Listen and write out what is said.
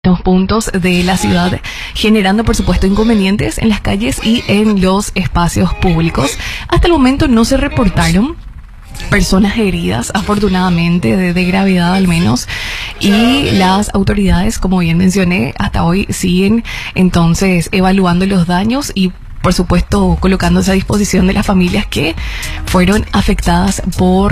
los puntos de la ciudad, generando por supuesto inconvenientes en las calles y en los espacios públicos. Hasta el momento no se reportaron personas heridas, afortunadamente, de gravedad al menos, y las autoridades, como bien mencioné, hasta hoy siguen entonces evaluando los daños y por supuesto colocándose a disposición de las familias que fueron afectadas por